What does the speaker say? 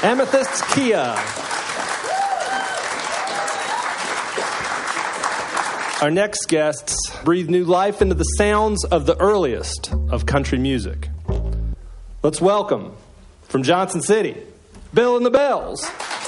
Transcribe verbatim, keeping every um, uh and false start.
Amethyst Kia. Our next guests breathe new life into the sounds of the earliest of country music. Let's welcome, from Johnson City, Bill and the Bells.